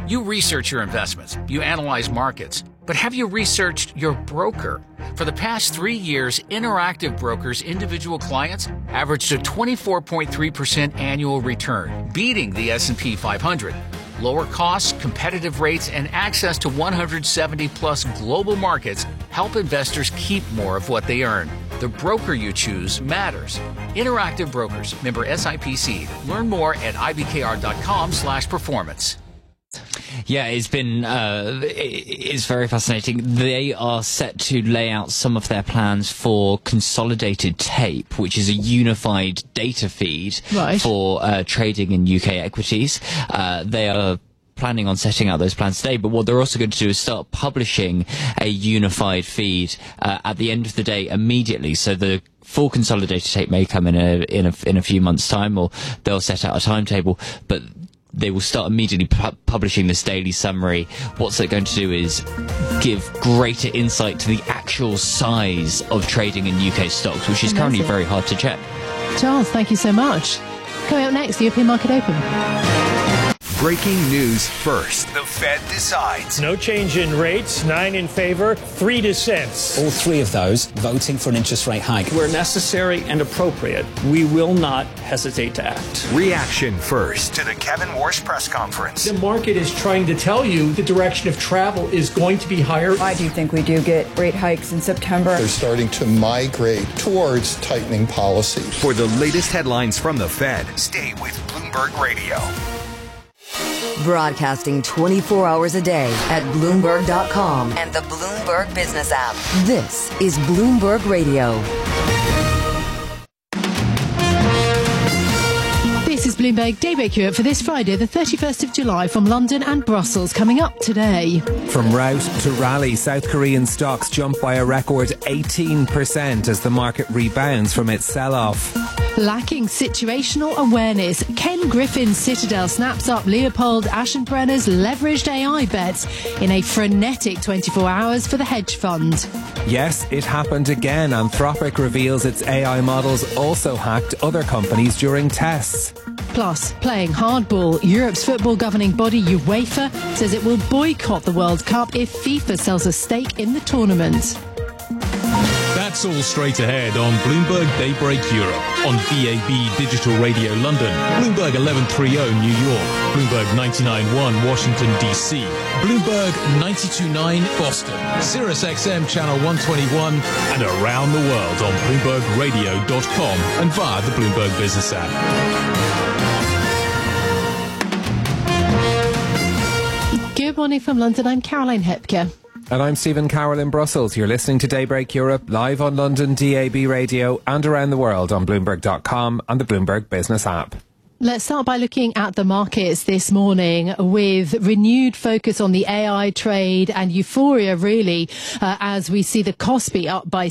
You research your investments, you analyze markets, but have you researched your broker? For the past 3 years, Interactive Brokers' individual clients averaged a 24.3% annual return, beating the S&P 500. Lower costs, competitive rates, and access to 170-plus global markets help investors keep more of what they earn. The broker you choose matters. Interactive Brokers, member SIPC. Learn more at ibkr.com/performance. Yeah, it's very fascinating. They are set to lay out some of their plans for Consolidated Tape, which is a unified data feed for trading in UK equities. They are planning on setting out those plans today, but what they're also going to do is start publishing a unified feed at the end of the day immediately. So the full Consolidated Tape may come in a few months' time, or they'll set out a timetable, but they will start immediately publishing this daily summary. What's it going to do is give greater insight to the actual size of trading in UK stocks, which is currently very hard to check. Charles, thank you so much. Coming up next, the European Market Open. Breaking news first. The Fed decides. No change in rates, 9 in favor, 3 dissents. All three of those voting for an interest rate hike. Where necessary and appropriate, we will not hesitate to act. Reaction first to the Kevin Warsh press conference. The market is trying to tell you the direction of travel is going to be higher. I do think we do get rate hikes in September. They're starting to migrate towards tightening policy. For the latest headlines from the Fed, stay with Bloomberg Radio. Broadcasting 24 hours a day at Bloomberg.com and the Bloomberg Business app. This is Bloomberg Radio. This is Bloomberg Daybreak Europe for this Friday, the 31st of July, from London and Brussels. Coming up today. From rout to rally, South Korean stocks jump by a record 18% as the market rebounds from its sell-off. Lacking situational awareness, Ken Griffin's Citadel snaps up Leopold Aschenbrenner's leveraged AI bets in a frenetic 24 hours for the hedge fund. Yes, it happened again. Anthropic reveals its AI models also hacked other companies during tests. Plus, playing hardball, Europe's football governing body UEFA says it will boycott the World Cup if FIFA sells a stake in the tournament. That's all straight ahead on Bloomberg Daybreak Europe, on DAB Digital Radio London, Bloomberg 1130 New York, Bloomberg 99.1 Washington DC, Bloomberg 92.9 Boston, Sirius XM Channel 121, and around the world on BloombergRadio.com and via the Bloomberg Business app. Good morning from London. I'm Caroline Hepker. And I'm Stephen Carroll in Brussels. You're listening to Daybreak Europe live on London DAB Radio and around the world on Bloomberg.com and the Bloomberg Business app. Let's start by looking at the markets this morning with renewed focus on the AI trade and euphoria, really, as we see the Kospi up by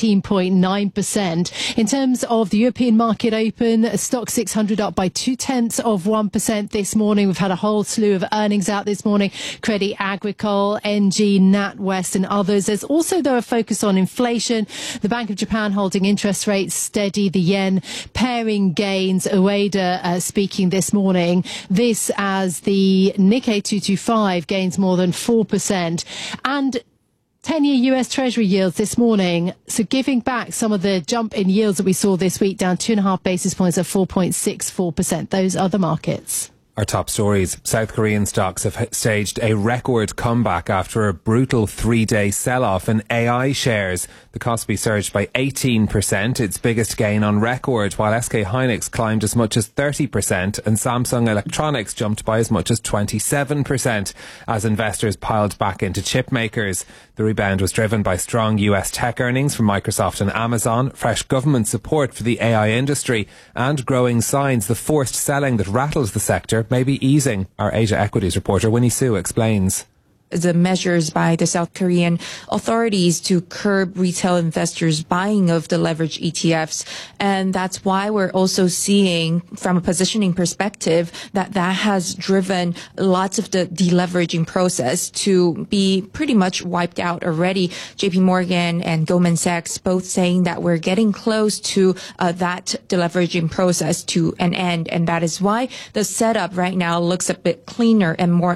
17.9%. In terms of the European market open, Stock 600 up by 0.2% this morning. We've had a whole slew of earnings out this morning. Crédit Agricole, NG, NatWest and others. There's also, though, a focus on inflation. The Bank of Japan holding interest rates steady. The yen paring gains. Ueda speaking this morning. This as the Nikkei 225 gains more than 4%. And 10-year US Treasury yields this morning, so giving back some of the jump in yields that we saw this week, down 2.5 basis points at 4.64%. Those are the markets. Our top stories. South Korean stocks have staged a record comeback after a brutal 3-day sell-off in AI shares. The Kospi surged by 18%, its biggest gain on record, while SK Hynix climbed as much as 30% and Samsung Electronics jumped by as much as 27% as investors piled back into chip makers. The rebound was driven by strong US tech earnings from Microsoft and Amazon, fresh government support for the AI industry, and growing signs the forced selling that rattles the sector may be easing. Our Asia Equities reporter Winnie Su explains. The measures by the South Korean authorities to curb retail investors' buying of the leverage ETFs. And that's why we're also seeing, from a positioning perspective, that has driven lots of the deleveraging process to be pretty much wiped out already. JP Morgan and Goldman Sachs both saying that we're getting close to that deleveraging process to an end. And that is why the setup right now looks a bit cleaner and more